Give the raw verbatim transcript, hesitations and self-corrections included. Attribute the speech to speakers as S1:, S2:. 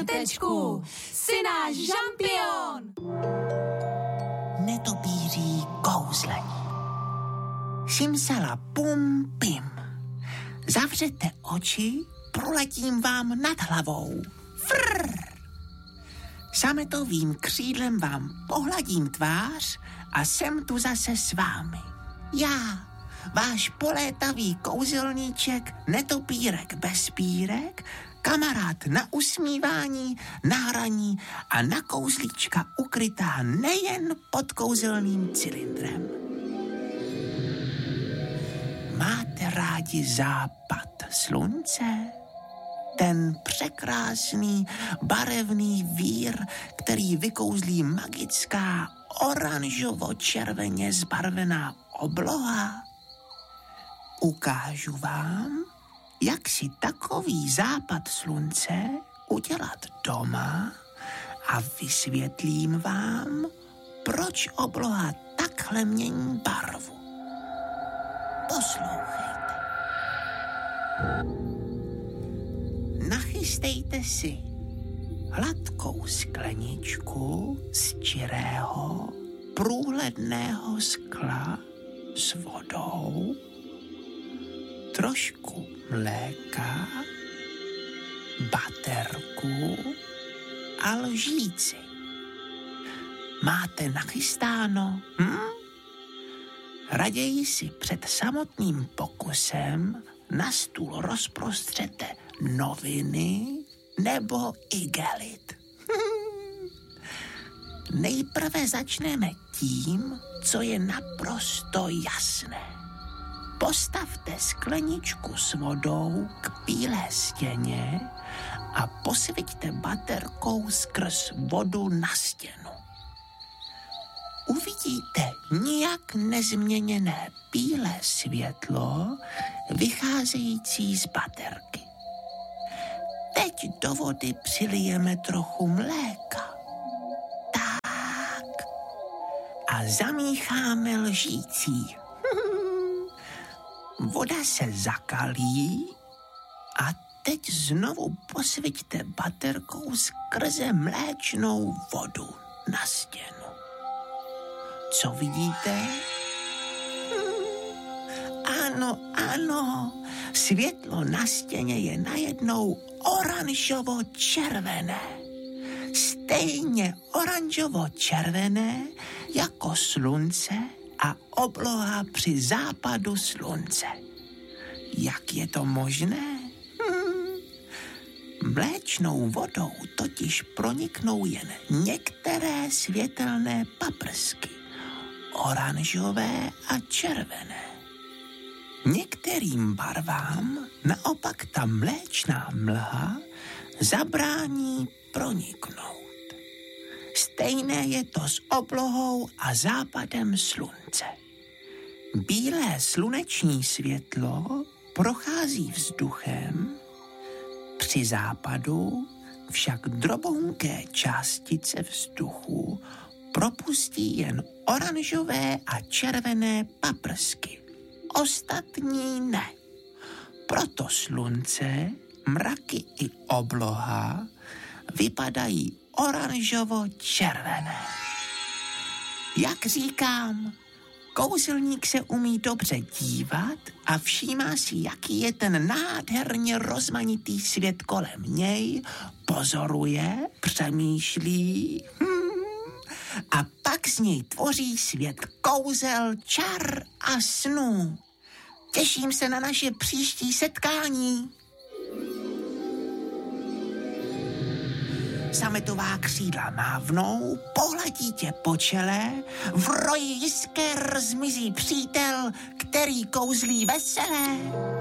S1: Bartečku, jsi náš žampion!
S2: Netopíří kouzlení. Simsala pum pim. Zavřete oči, proletím vám nad hlavou. Frrr. Sametovým křídlem vám pohladím tvář a jsem tu zase s vámi. Já, váš polétavý kouzelníček, netopírek bez pírek, kamarád na usmívání, na hraní a na kouzlíčka ukrytá nejen pod kouzelným cylindrem. Máte rádi západ slunce? Ten překrásný barevný vír, který vykouzlí magická oranžovo-červeně zbarvená obloha? Ukážu vám, jak si takový západ slunce udělat doma a vysvětlím vám, proč obloha takhle mění barvu. Poslouchejte. Nachystejte si hladkou skleničku z čirého, průhledného skla s vodou, trošku mléka, baterku a lžíci. Máte nachystáno? Hm? Raději si před samotným pokusem na stůl rozprostřete noviny nebo igelit. Nejprve začneme tím, co je naprosto jasné. Postavte skleničku s vodou k bílé stěně a posviťte baterkou skrz vodu na stěnu. Uvidíte nijak nezměněné bílé světlo vycházející z baterky. Teď do vody přilijeme trochu mléka. Tak. A zamícháme lžící. Voda se zakalí a teď znovu posviťte baterkou skrze mléčnou vodu na stěnu. Co vidíte? Ano, ano, světlo na stěně je najednou oranžovo-červené. Stejně oranžovo-červené jako slunce a obloha při západu slunce. Jak je to možné? Hm. Mléčnou vodou totiž proniknou jen některé světelné paprsky, oranžové a červené. Některým barvám naopak ta mléčná mlha zabrání proniknout. Stejné je to s oblohou a západem slunce. Bílé sluneční světlo prochází vzduchem, při západu však drobounké částice vzduchu propustí jen oranžové a červené paprsky. Ostatní ne. Proto slunce, mraky i obloha vypadají oranžovo-červené. Jak říkám, kouzelník se umí dobře dívat a všímá si, jaký je ten nádherně rozmanitý svět kolem něj, pozoruje, přemýšlí hmm, a pak z něj tvoří svět kouzel, čar a snů. Těším se na naše příští setkání. Sametová křídla mávnou, pohladí tě po čele, v roji jisker zmizí přítel, který kouzlí veselé.